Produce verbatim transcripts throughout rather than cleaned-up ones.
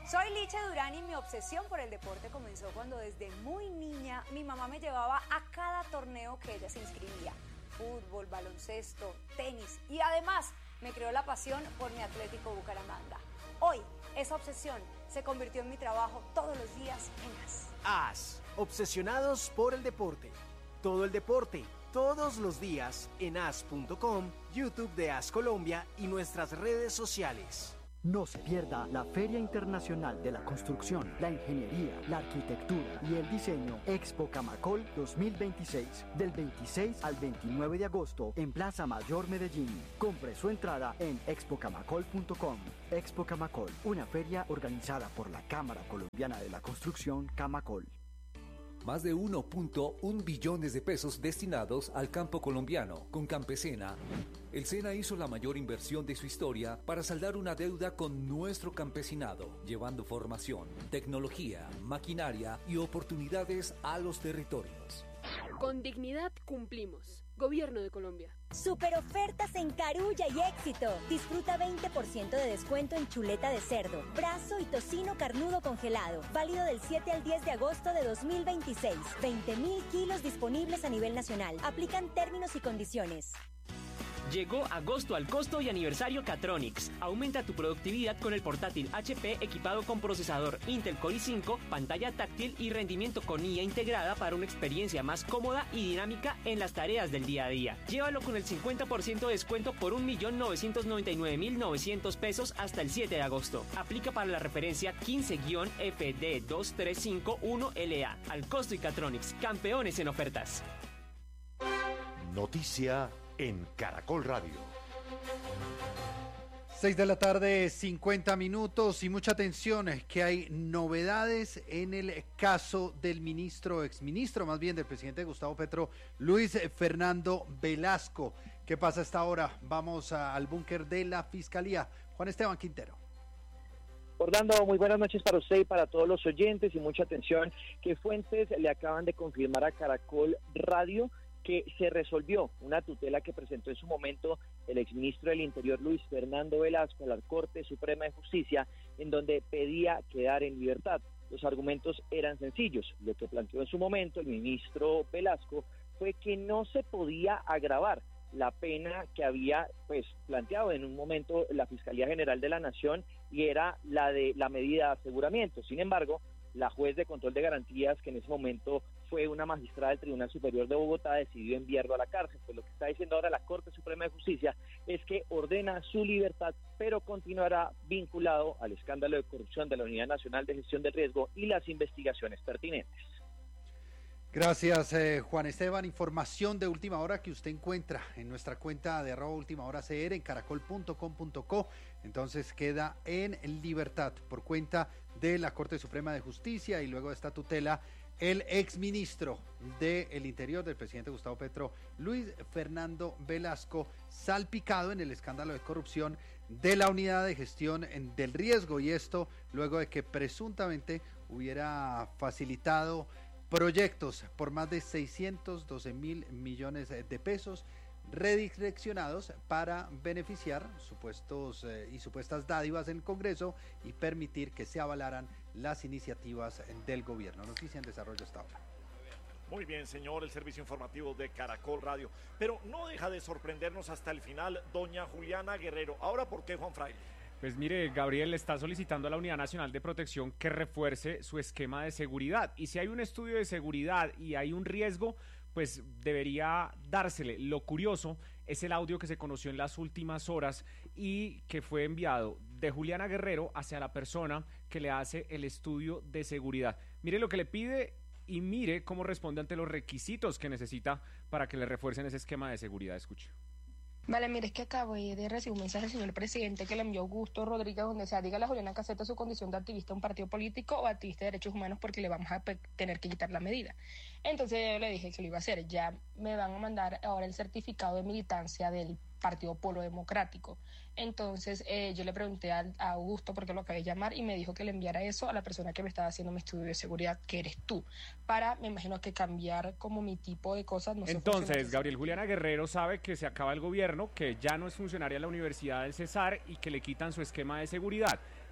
Soy Licha Durán y mi obsesión por el deporte comenzó cuando desde muy niña mi mamá me llevaba a cada torneo que ella se inscribía. Fútbol, baloncesto, tenis y además me creó la pasión por mi Atlético Bucaramanga. Hoy esa obsesión se convirtió en mi trabajo todos los días en A S. A S, obsesionados por el deporte. Todo el deporte, todos los días en A S punto com, YouTube de A S Colombia y nuestras redes sociales. No se pierda la Feria Internacional de la Construcción, la Ingeniería, la Arquitectura y el Diseño Expo Camacol dos mil veintiséis, del veintiséis al veintinueve de agosto en Plaza Mayor Medellín. Compre su entrada en expo camacol punto com. Expo Camacol, una feria organizada por la Cámara Colombiana de la Construcción Camacol. Más de uno punto uno billones de pesos destinados al campo colombiano. Con Campesina, el SENA hizo la mayor inversión de su historia para saldar una deuda con nuestro campesinado, llevando formación, tecnología, maquinaria y oportunidades a los territorios. Con dignidad cumplimos. Gobierno de Colombia. Super ofertas en Carulla y Éxito. Disfruta veinte por ciento de descuento en chuleta de cerdo, brazo y tocino carnudo congelado. Válido del siete al diez de agosto de dos mil veintiséis. veinte mil kilos disponibles a nivel nacional. Aplican términos y condiciones. Llegó agosto al costo y aniversario Catronics. Aumenta tu productividad con el portátil H P equipado con procesador Intel Core i cinco, pantalla táctil y rendimiento con I A integrada para una experiencia más cómoda y dinámica en las tareas del día a día. Llévalo con el cincuenta por ciento de descuento por un millón novecientos noventa y nueve mil novecientos pesos hasta el siete de agosto. Aplica para la referencia quince F D dos tres cinco uno L A. Al costo y Catronics, campeones en ofertas. Noticia en Caracol Radio. seis de la tarde, cincuenta minutos y mucha atención, que hay novedades en el caso del ministro, exministro más bien del presidente Gustavo Petro, Luis Fernando Velasco. ¿Qué pasa hasta ahora? Vamos a, al búnker de la Fiscalía. Juan Esteban Quintero. Orlando, muy buenas noches para usted y para todos los oyentes y mucha atención, que fuentes le acaban de confirmar a Caracol Radio que se resolvió una tutela que presentó en su momento el exministro del Interior Luis Fernando Velasco a la Corte Suprema de Justicia, en donde pedía quedar en libertad. Los argumentos eran sencillos. Lo que planteó en su momento el ministro Velasco fue que no se podía agravar la pena que había pues planteado en un momento la Fiscalía General de la Nación, y era la de la medida de aseguramiento. Sin embargo, la juez de control de garantías, que en ese momento fue una magistrada del Tribunal Superior de Bogotá, decidió enviarlo a la cárcel. Pues lo que está diciendo ahora la Corte Suprema de Justicia es que ordena su libertad, pero continuará vinculado al escándalo de corrupción de la Unidad Nacional de Gestión del Riesgo y las investigaciones pertinentes. Gracias, eh, Juan Esteban. Información de última hora que usted encuentra en nuestra cuenta de arroba última hora C R en caracol punto com punto co. Entonces queda en libertad por cuenta de la Corte Suprema de Justicia, y luego de esta tutela el exministro del Interior del presidente Gustavo Petro, Luis Fernando Velasco, salpicado en el escándalo de corrupción de la Unidad de Gestión del Riesgo, y esto luego de que presuntamente hubiera facilitado proyectos por más de seiscientos doce mil millones de pesos redireccionados para beneficiar supuestos eh, y supuestas dádivas en el Congreso y permitir que se avalaran las iniciativas del gobierno. Noticia en desarrollo hasta ahora. Muy bien, señor, el servicio informativo de Caracol Radio. Pero no deja de sorprendernos hasta el final doña Juliana Guerrero. Ahora, ¿por qué, Juan Fraile? Pues mire, Gabriel está solicitando a la Unidad Nacional de Protección que refuerce su esquema de seguridad. Y si hay un estudio de seguridad y hay un riesgo, pues debería dársele. Lo curioso es el audio que se conoció en las últimas horas y que fue enviado de Juliana Guerrero hacia la persona que le hace el estudio de seguridad. Mire lo que le pide y mire cómo responde ante los requisitos que necesita para que le refuercen ese esquema de seguridad. Escuche. Vale, mire, es que acabé de recibir un mensaje del señor presidente que le envió Augusto Rodríguez, donde se diga a la Juliana que acepta su condición de activista de un partido político o activista de derechos humanos, porque le vamos a tener que quitar la medida. Entonces yo le dije que lo iba a hacer. Ya me van a mandar ahora el certificado de militancia del Partido Polo Democrático. Entonces eh, yo le pregunté a, a Augusto, porque lo acabé de llamar, y me dijo que le enviara eso a la persona que me estaba haciendo mi estudio de seguridad, que eres tú, para, me imagino que cambiar como mi tipo de cosas. No Entonces, Gabriel, Juliana Guerrero sabe que se acaba el gobierno, que ya no es funcionaria de la Universidad del Cesar y que le quitan su esquema de seguridad.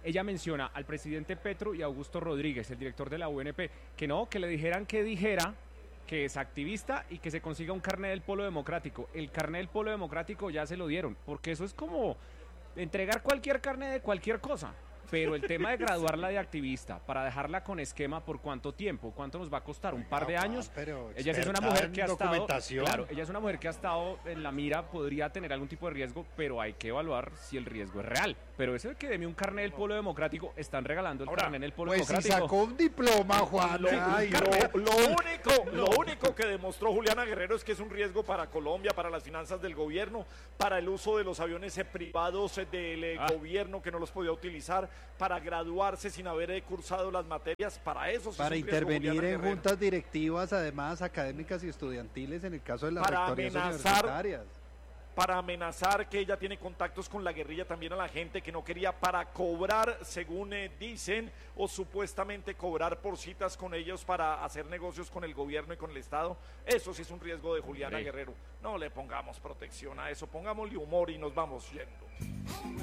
ella menciona al presidente Petro y a Augusto Rodríguez, el director de la U N P, que no, que le dijeran que dijera que es activista y que se consiga un carnet del Polo Democrático. El carnet del Polo Democrático ya se lo dieron, porque eso es como entregar cualquier carnet de cualquier cosa. Pero el tema de graduarla de activista para dejarla con esquema, ¿por cuánto tiempo? ¿Cuánto nos va a costar? ¿Un par de años? Ella es una mujer que ha estado, claro, ella es una mujer que ha estado en la mira, podría tener algún tipo de riesgo, pero hay que evaluar si el riesgo es real. Pero eso de que deme un carnet del Polo Democrático, están regalando el Ahora, carnet del Polo pues Democrático. Si sacó un diploma, Juan. Lo, Ay, lo, lo único, lo único que demostró Juliana Guerrero es que es un riesgo para Colombia, para las finanzas del gobierno, para el uso de los aviones eh, privados eh, del eh, ah. gobierno que no los podía utilizar, para graduarse sin haber eh, cursado las materias, para eso. Sí para es un intervenir riesgo, en Guerrero. Juntas directivas, además académicas y estudiantiles en el caso de las para rectorías amenazar, universitarias. Para amenazar que ella tiene contactos con la guerrilla, también a la gente que no quería, para cobrar, según eh, dicen, o supuestamente cobrar por citas con ellos para hacer negocios con el gobierno y con el Estado. Eso sí es un riesgo de Juliana sí. Guerrero. No le pongamos protección a eso, pongámosle humor y nos vamos yendo.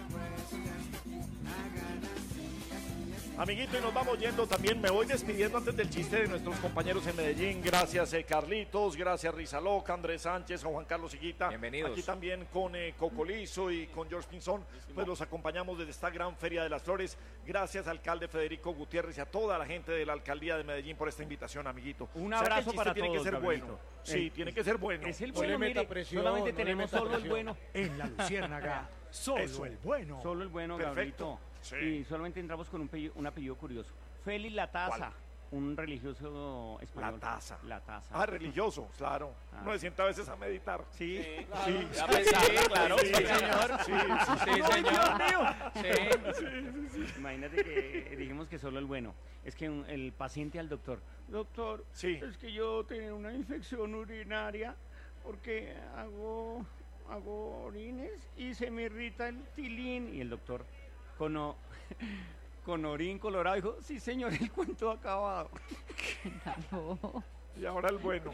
Amiguito, y nos vamos yendo también. Me voy despidiendo antes del chiste de nuestros compañeros en Medellín. Gracias, eh, Carlitos. Gracias, Risa Loca, Andrés Sánchez, a Juan Carlos Higuita. Bienvenidos. Aquí también con eh, Cocolizo y con George Pinzón. Pues los acompañamos desde esta gran Feria de las Flores. Gracias, alcalde Federico Gutiérrez, y a toda la gente de la alcaldía de Medellín por esta invitación, amiguito. Un abrazo o sea, para tiene todos, que ser Gabrielito. bueno. Sí, el, tiene que ser bueno. Es el bueno, mire, presión, solamente no tenemos solo presión. El bueno. En la Luciérnaga, solo Eso. el bueno. Solo el bueno, Gabrielito. Sí. Y solamente entramos con un, apellido, un apellido curioso. Félix Latasa, un religioso español. La Taza. La Taza. Ah, religioso, claro. Ah. No se sienta a veces a meditar. Sí, sí, claro. Sí, sí, pensar, sí, claro, sí, sí, señor. Sí, sí, sí, no, señor. Dios mío. Sí. Sí, sí, sí. Imagínate que dijimos que solo el bueno. Es que un, el paciente al doctor. Doctor, sí. es que yo tengo una infección urinaria porque hago, hago orines y se me irrita el tilín. Y el doctor, con... O, con orín colorado, dijo, sí señor, el cuento ha acabado. No. Y ahora el bueno.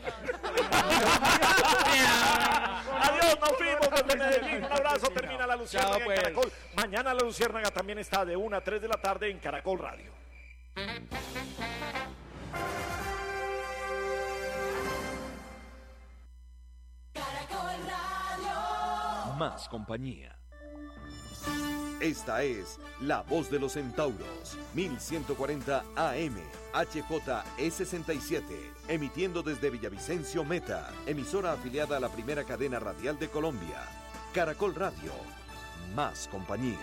Adiós, nos fuimos desde Medellín. Un abrazo, termina la Luciérnaga Chao, pues. en Caracol. Mañana la Luciérnaga también está de una a tres de la tarde en Caracol Radio. Caracol Radio. Más compañía. Esta es La Voz de los Centauros, mil ciento cuarenta A M, H J E sesenta y siete, emitiendo desde Villavicencio Meta, emisora afiliada a la primera cadena radial de Colombia. Caracol Radio, más compañía.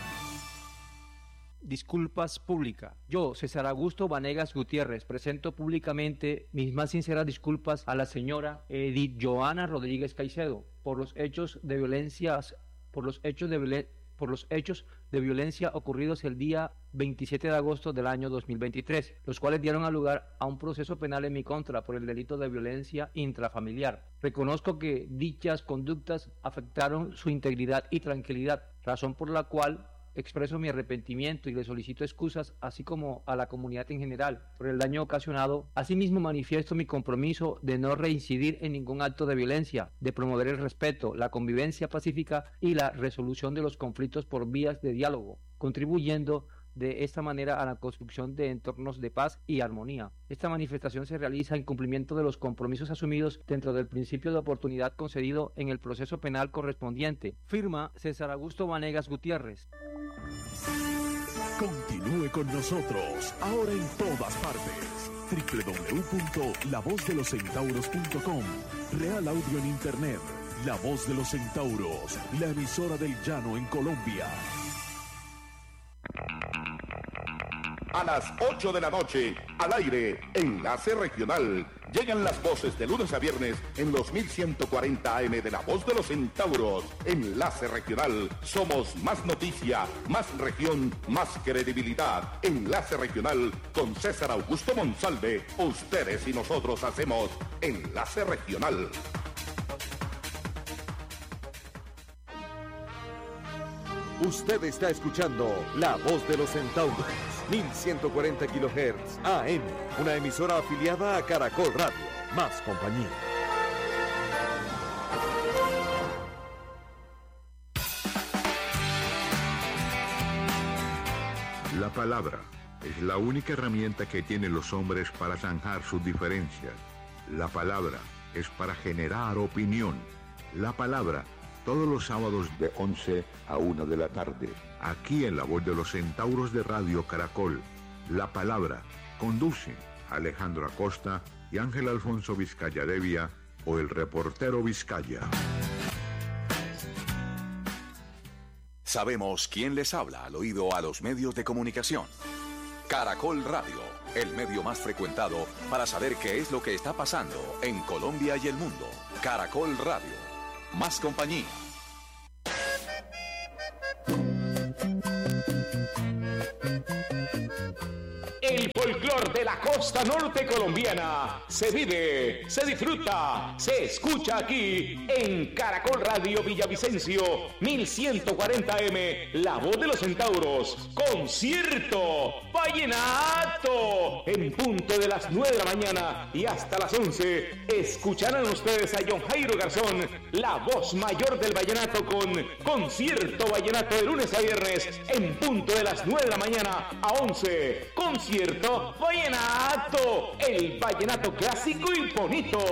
Disculpas pública. Yo, César Augusto Vanegas Gutiérrez, presento públicamente mis más sinceras disculpas a la señora Edith Joana Rodríguez Caicedo por los hechos de violencia, por los hechos de violencia por los hechos de violencia ocurridos el día veintisiete de agosto del año dos mil veintitrés, los cuales dieron lugar a un proceso penal en mi contra por el delito de violencia intrafamiliar. Reconozco que dichas conductas afectaron su integridad y tranquilidad, razón por la cual expreso mi arrepentimiento y le solicito excusas, así como a la comunidad en general, por el daño ocasionado. Asimismo, manifiesto mi compromiso de no reincidir en ningún acto de violencia, de promover el respeto, la convivencia pacífica y la resolución de los conflictos por vías de diálogo, contribuyendo de esta manera a la construcción de entornos de paz y armonía. Esta manifestación se realiza en cumplimiento de los compromisos asumidos dentro del principio de oportunidad concedido en el proceso penal correspondiente. Firma César Augusto Vanegas Gutiérrez. Continúe con nosotros, ahora en todas partes. doble u doble u doble u punto la voz de los centauros punto com. Real Audio en Internet. La Voz de los Centauros, la emisora del llano en Colombia. A las ocho de la noche, al aire, Enlace Regional. Llegan las voces de lunes a viernes en los mil ciento cuarenta A M de La Voz de los Centauros. Enlace Regional. Somos más noticia, más región, más credibilidad. Enlace Regional con César Augusto Monsalve. Ustedes y nosotros hacemos Enlace Regional. Usted está escuchando La Voz de los Centauros, mil ciento cuarenta kilohertz A M, una emisora afiliada a Caracol Radio, más compañía. palabra es la única herramienta que tienen los hombres para zanjar sus diferencias. La palabra es para generar opinión. La palabra, todos los sábados de once a una de la tarde, aquí en La Voz de los Centauros de Radio Caracol. La palabra, conduce Alejandro Acosta y Ángel Alfonso Vizcaya Devia o el reportero Vizcaya. Sabemos quién les habla al oído a los medios de comunicación. Caracol Radio, el medio más frecuentado para saber qué es lo que está pasando en Colombia y el mundo. Caracol Radio, más compañía. El folclor de la costa norte colombiana se vive, se disfruta, se escucha aquí en Caracol Radio Villavicencio mil ciento cuarenta A M, La Voz de los Centauros, concierto vallenato en punto de las nueve de la mañana y hasta las once escucharán ustedes a John Jairo Garzón, la voz mayor del vallenato, con concierto vallenato de lunes a viernes en punto de las nueve de la mañana a once. Concierto vallenato, el vallenato clásico y bonito.